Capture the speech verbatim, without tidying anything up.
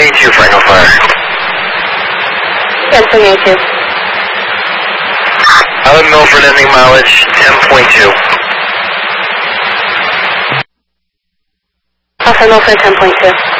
eighty-two, Franco Fire. Cancel eighty-two. Island Milford ending mileage ten point two. Alpha Milford ten point two.